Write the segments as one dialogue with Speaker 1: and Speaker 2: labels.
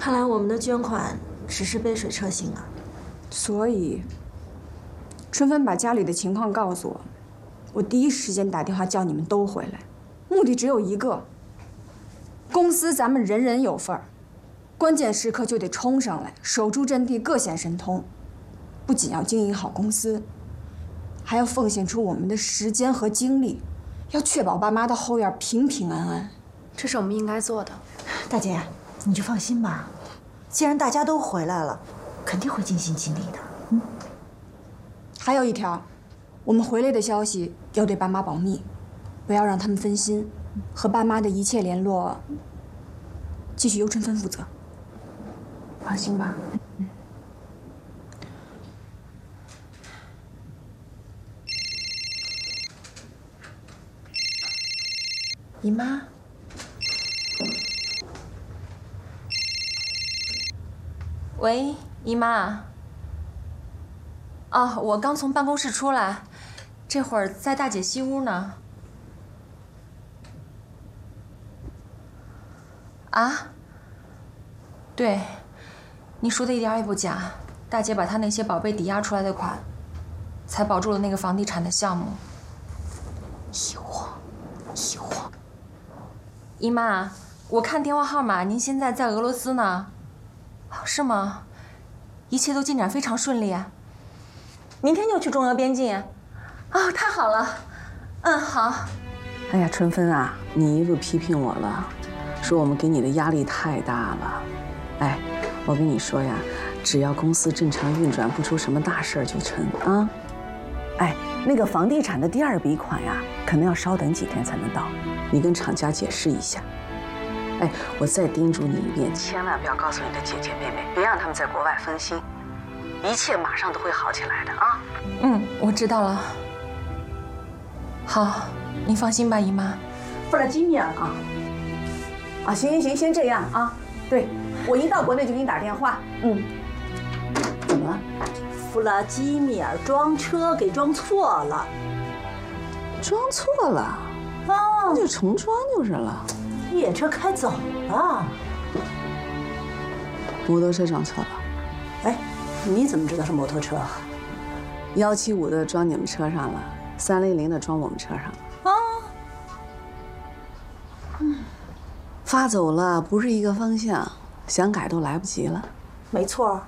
Speaker 1: 看来我们的捐款只是杯水车薪啊。
Speaker 2: 所以，春芬把家里的情况告诉我，我第一时间打电话叫你们都回来，目的只有一个：公司咱们人人有份儿，关键时刻就得冲上来，守住阵地，各显神通。不仅要经营好公司，还要奉献出我们的时间和精力，要确保爸妈的后院平平安安。
Speaker 3: 这是我们应该做的。
Speaker 1: 大姐，你就放心吧，既然大家都回来了，肯定会尽心尽力的。
Speaker 2: 还有一条，我们回来的消息要对爸妈保密，不要让他们分心，和爸妈的一切联络继续由春芬负责。放心吧。
Speaker 1: 姨妈，
Speaker 4: 喂，姨妈。啊，我刚从办公室出来，这会儿在大姐西屋呢。啊？对，你说的一点也不假，大姐把她那些宝贝抵押出来的款，才保住了那个房地产的项目。
Speaker 1: 一晃，一晃。
Speaker 4: 姨妈，我看电话号码，您现在在俄罗斯呢，是吗？一切都进展非常顺利。明天就去中俄边境。哦，太好了。嗯，好。
Speaker 5: 哎呀，春芬啊，你一路批评我了，说我们给你的压力太大了。哎，我跟你说呀，只要公司正常运转，不出什么大事儿就成啊。哎，那个房地产的第二笔款呀，可能要稍等几天才能到，你跟厂家解释一下。哎，我再叮嘱你一遍，千万不要告诉你的姐姐妹妹，别让他们在国外分心，一切马上都会好起来的啊。
Speaker 4: 嗯，我知道了。好，您放心吧，姨妈。
Speaker 5: 弗拉基米尔啊，行，先这样啊。对，我一到国内就给你打电话。怎么了？
Speaker 1: 弗拉基米尔装车给装错了。
Speaker 5: 装错了？那就重装就是了。
Speaker 1: 越野车开走了。
Speaker 5: 摩托车装错了。
Speaker 1: 哎，你怎么知道是摩托车
Speaker 5: ？175的装你们车上了，300的装我们车上了。发走了，不是一个方向，想改都来不及了。
Speaker 1: 没错。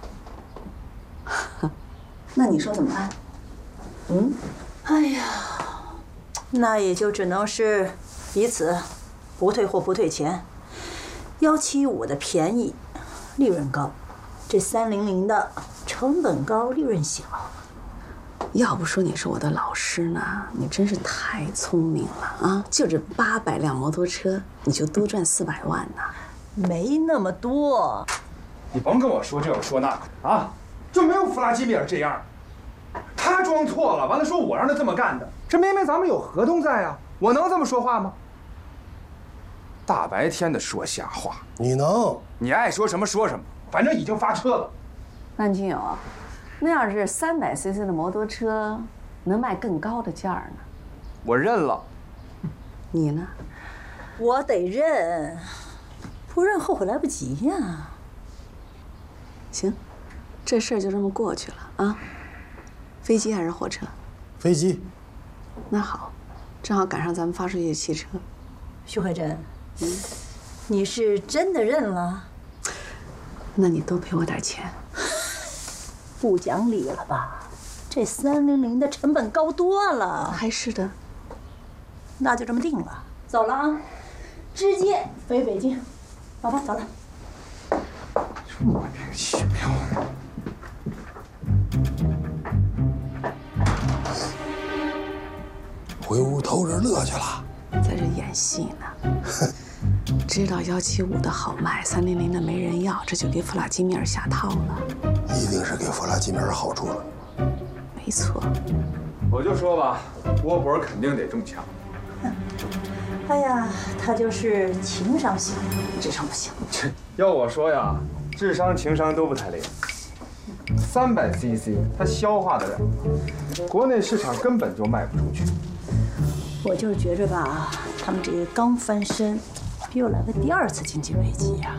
Speaker 5: 那你说怎么办？
Speaker 1: 哎呀，那也就只能是彼此不退货不退钱。175的便宜，利润高；这300的成本高，利润小。
Speaker 5: 要不说你是我的老师呢，你真是太聪明了啊！就这800辆摩托车，你就多赚400万呢。
Speaker 1: 没那么多。
Speaker 6: 你甭跟我说这个说那个啊，就没有弗拉基米尔这样。他装错了，完了说我让他这么干的，这明明咱们有合同在啊，我能这么说话吗？大白天的说瞎话。
Speaker 7: 你能？
Speaker 6: 你爱说什么说什么，反正已经发车了。
Speaker 5: 万金友，那要是300cc 的摩托车，能卖更高的价呢。
Speaker 6: 我认了。
Speaker 5: 你呢？
Speaker 1: 我得认，不认后悔来不及呀。
Speaker 5: 行，这事儿就这么过去了啊。飞机还是火车？
Speaker 7: 飞机。
Speaker 5: 那好，正好赶上咱们发出去的汽车。
Speaker 1: 徐慧珍，你是真的认了？
Speaker 5: 那你多赔我点钱。
Speaker 1: 不讲理了吧？这300的成本高多了。
Speaker 5: 还是的。
Speaker 1: 那就这么定了。走了啊，直接飞北京。宝宝，走了。
Speaker 6: 莫名其妙。
Speaker 7: 回屋偷着乐去了。
Speaker 5: 在这演戏呢。知道175的好卖，300的没人要，这就给弗拉基米尔下套了。
Speaker 7: 一定是给弗拉基米尔好处了。
Speaker 5: 没错。
Speaker 6: 我就说吧，波波肯定得中枪。
Speaker 1: 哎呀，他就是情商行，智商不行。
Speaker 6: 要我说呀，智商情商都不太灵。300cc 他消化得了，国内市场根本就卖不出去。
Speaker 1: 我就是觉着吧，他们这个刚翻身，比我来个第2次经济危机呀。